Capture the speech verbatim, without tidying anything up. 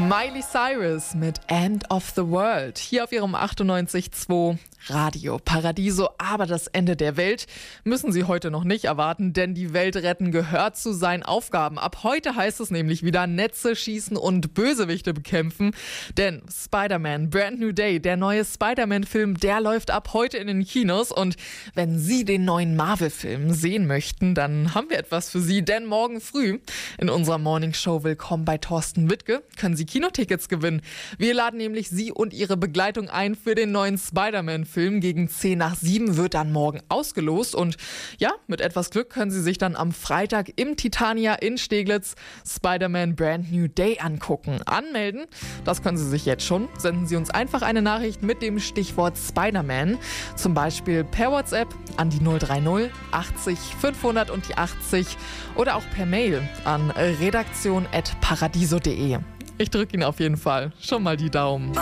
Miley Cyrus mit End of the World. Hier auf ihrem achtundneunzig Komma zwei Radio Paradiso. Aber das Ende der Welt müssen Sie heute noch nicht erwarten, denn die Welt retten gehört zu seinen Aufgaben. Ab heute heißt es nämlich wieder Netze schießen und Bösewichte bekämpfen. Denn Spider-Man Brand New Day, der neue Spider-Man-Film, der läuft ab heute in den Kinos. Und wenn Sie den neuen Marvel-Film sehen möchten, dann haben wir etwas für Sie. Denn morgen früh in unserer Morning Show Willkommen bei Thorsten Wittke können Sie Kinotickets gewinnen. Wir laden nämlich Sie und Ihre Begleitung ein für den neuen Spider-Man-Film. Gegen zehn nach sieben wird dann morgen ausgelost. Und ja, mit etwas Glück können Sie sich dann am Freitag im Titania in Steglitz Spider-Man Brand New Day angucken. Anmelden, das können Sie sich jetzt schon. Senden Sie uns einfach eine Nachricht mit dem Stichwort Spider-Man. Zum Beispiel per WhatsApp an die null drei null achtzig fünfhundert und die achtzig oder auch per Mail an redaktion at paradiso punkt de. Ich drücke Ihnen auf jeden Fall schon mal die Daumen.